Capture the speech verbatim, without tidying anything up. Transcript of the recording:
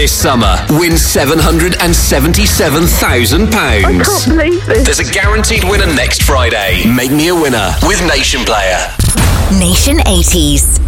This summer, win seven hundred seventy-seven thousand pounds. I can't believe this. There's a guaranteed winner next Friday. Make me a winner with Nation Player. Nation eighties.